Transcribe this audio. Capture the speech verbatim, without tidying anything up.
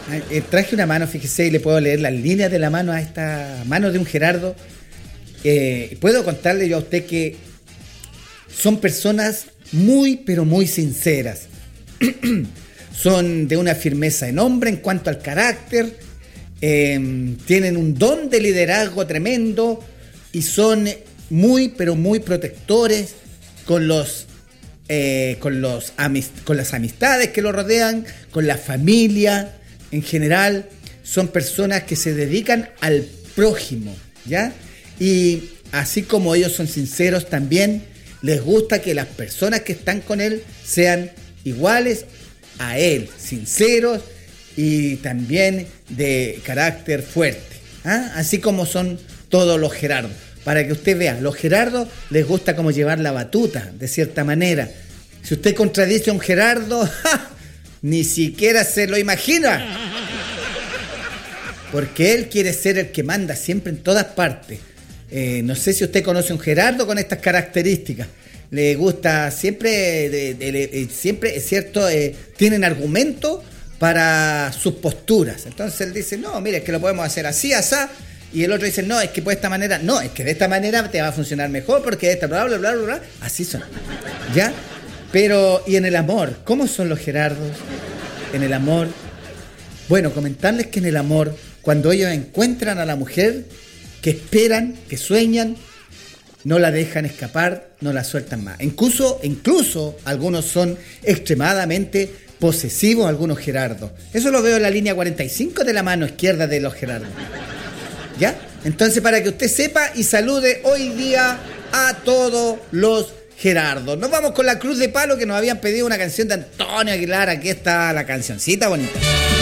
Eh, traje una mano, fíjese, y le puedo leer las líneas de la mano a esta mano de un Gerardo. Eh, puedo contarle yo a usted que son personas muy, pero muy sinceras. Son de una firmeza en hombre en cuanto al carácter, eh, tienen un don de liderazgo tremendo y son muy, pero muy protectores con los, eh, con los amist- con las amistades que lo rodean, con la familia. En general, son personas que se dedican al prójimo, ¿ya? Y así como ellos son sinceros, también les gusta que las personas que están con él sean iguales a él, sinceros y también de carácter fuerte, ¿ah? Así como son todos los Gerardos. Para que usted vea, los Gerardos les gusta como llevar la batuta, de cierta manera. Si usted contradice a un Gerardo, ¡ja!, ni siquiera se lo imagina. Porque él quiere ser el que manda siempre en todas partes. Eh, no sé si usted conoce a un Gerardo con estas características. Le gusta siempre, de, de, de, siempre es cierto, eh, tienen argumentos para sus posturas. Entonces él dice, no, mire, es que lo podemos hacer así, así. Y el otro dice, no, es que por esta manera, no, es que de esta manera te va a funcionar mejor porque de esta, bla, bla, bla, bla, bla. Así son. ¿Ya? Pero, ¿y en el amor? ¿Cómo son los Gerardos? En el amor. Bueno, comentarles que en el amor, cuando ellos encuentran a la mujer que esperan, que sueñan, no la dejan escapar, no la sueltan más. Incluso, incluso algunos son extremadamente posesivos, algunos Gerardos. Eso lo veo en la línea cuarenta y cinco de la mano izquierda de los Gerardos. ¿Ya? Entonces, para que usted sepa y salude hoy día a todos los Gerardos. Nos vamos con la Cruz de Palo, que nos habían pedido una canción de Antonio Aguilar. Aquí está la cancioncita bonita.